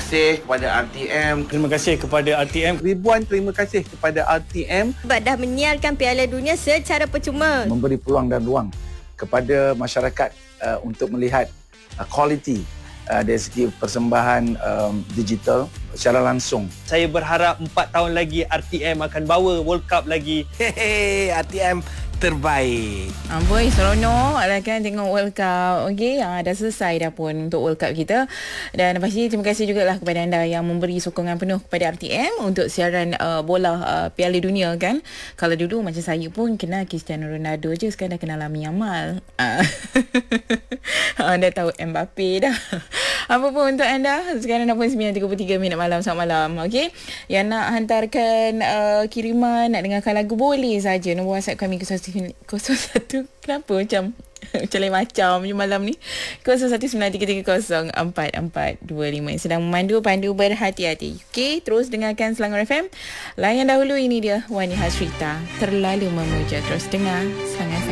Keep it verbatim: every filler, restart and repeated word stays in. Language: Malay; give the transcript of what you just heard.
kasih kepada R T M. Terima kasih kepada R T M. Ribuan terima kasih kepada R T M sebab dah menyiarkan Piala Dunia secara percuma. Memberi peluang dan ruang kepada masyarakat uh, untuk melihat uh, quality uh, dari segi persembahan um, digital secara langsung. Saya berharap empat tahun lagi R T M akan bawa World Cup lagi. Hehehe, R T M terbaik. Amboi, seronok lah kan tengok World Cup. Okey, ah, dah selesai dah pun untuk World Cup kita. Dan pasti terima kasih jugalah kepada anda yang memberi sokongan penuh kepada R T M untuk siaran uh, bola uh, Piala Dunia kan. Kalau dulu macam saya pun kenal Cristiano Ronaldo je, sekarang dah kenal Lamine Yamal. Ah. Anda tahu Mbappe dah. Apa pun untuk anda, sekarang dah pun sembilan tiga puluh tiga minit malam. Selamat malam. Okey, yang nak hantarkan uh, kiriman, nak dengarkan lagu, boleh saja. Nombor WhatsApp kami kosong satu. Kenapa macam macam lain macam je malam ni. kosong satu sembilan tiga tiga kosong empat empat dua lima. Sedang memandu, pandu berhati-hati. Okey, terus dengarkan Selangor F M. Layan dahulu, ini dia Wani Hasrita, Terlalu Memuja. Terus dengar Selangor F M.